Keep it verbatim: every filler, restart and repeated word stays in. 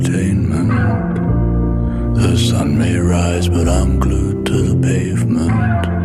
entertainment. The sun may rise, but I'm glued to the pavement.